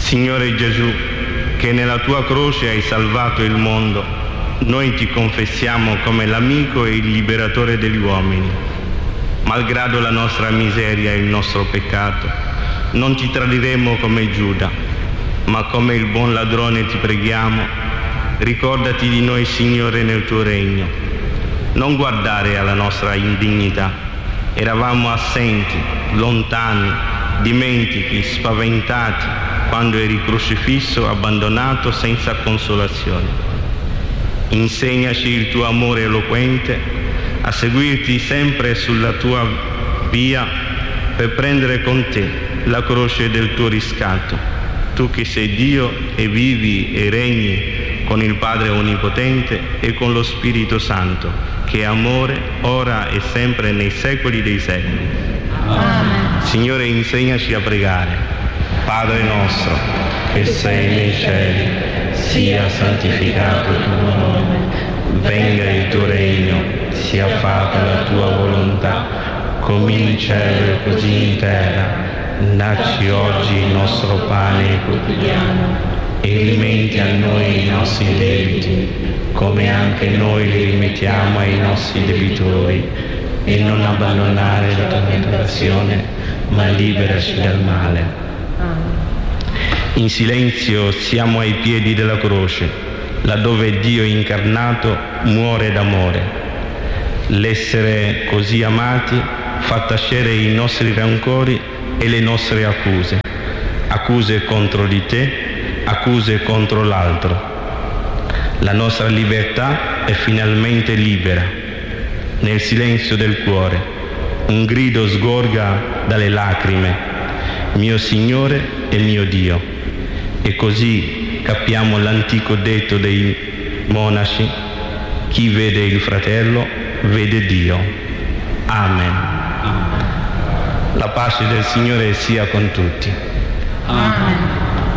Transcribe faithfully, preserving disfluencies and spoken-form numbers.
Signore Gesù, che nella tua croce hai salvato il mondo, noi ti confessiamo come l'amico e il liberatore degli uomini. Malgrado la nostra miseria e il nostro peccato, non ti tradiremo come Giuda, ma come il buon ladrone ti preghiamo, ricordati di noi, Signore, nel tuo regno. Non guardare alla nostra indignità. Eravamo assenti, lontani, dimentichi, spaventati, quando eri crocifisso, abbandonato, senza consolazione. Insegnaci il tuo amore eloquente, a seguirti sempre sulla tua via per prendere con te la croce del tuo riscatto. Tu che sei Dio e vivi e regni con il Padre Onnipotente e con lo Spirito Santo, che è amore, ora e sempre nei secoli dei secoli. Amen. Signore, insegnaci a pregare. Padre nostro, che sei nei cieli, sia santificato il tuo nome, venga il tuo regno, sia fatta la tua volontà, come in cielo e così in terra. Dacci oggi il nostro pane quotidiano e rimetti a noi i nostri debiti, come anche noi li rimettiamo ai nostri debitori, e non abbandonare la tua tentazione, ma liberaci dal male. In silenzio siamo ai piedi della croce, laddove Dio incarnato muore d'amore. L'essere così amati fa tacere i nostri rancori e le nostre accuse, accuse contro di te, accuse contro l'altro. La nostra libertà è finalmente libera. Nel silenzio del cuore, un grido sgorga dalle lacrime: mio Signore e mio Dio. E così capiamo l'antico detto dei monaci: chi vede il fratello vede Dio. Amen. La pace del Signore sia con tutti. Amen.